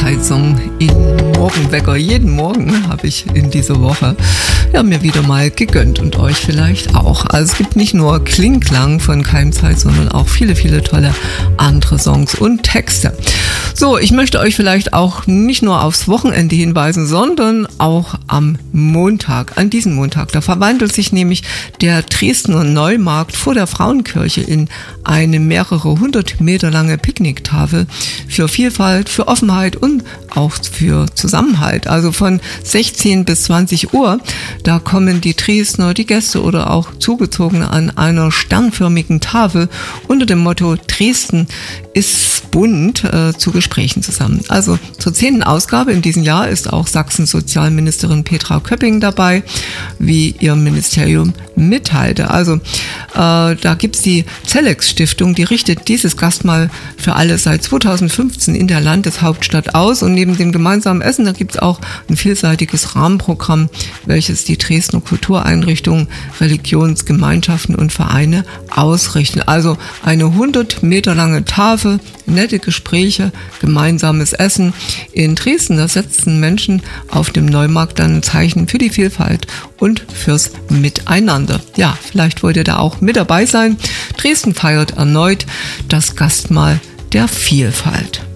Keimzeitsong in Morgenwecker. Jeden Morgen habe ich in dieser Woche mir wieder mal gegönnt und euch vielleicht auch. Also es gibt nicht nur Klingklang von Keimzeit, sondern auch viele, viele tolle andere Songs und Texte. So, ich möchte euch vielleicht auch nicht nur aufs Wochenende hinweisen, sondern auch am Montag, an diesem Montag. Da verwandelt sich nämlich der Dresdner Neumarkt vor der Frauenkirche in eine mehrere 100 Meter lange Picknicktafel für Vielfalt, für Offenheit und auch für Zusammenhalt. Also von 16 bis 20 Uhr, da kommen die Dresdner, die Gäste oder auch Zugezogene an einer sternförmigen Tafel unter dem Motto Dresden ist bunt zu Gesprächen zusammen. Also zur 10. Ausgabe in diesem Jahr ist auch Sachsens Sozialministerin Petra Köpping dabei, wie ihr Ministerium mitteilte. Also da gibt's die Zellex-Stiftung, die richtet dieses Gastmahl für alle seit 2015 in der Landeshauptstadt aus. Und neben dem gemeinsamen Essen, da gibt's auch ein vielseitiges Rahmenprogramm, welches die Dresdner Kultureinrichtungen, Religionsgemeinschaften und Vereine ausrichten. Also eine 100 Meter lange Tafel, nette Gespräche, gemeinsames Essen. In Dresden, da setzen Menschen auf dem Neumarkt dann ein Zeichen für die Vielfalt und fürs Miteinander. Ja, vielleicht wollt ihr da auch mit dabei sein. Dresden feiert erneut das Gastmahl der Vielfalt.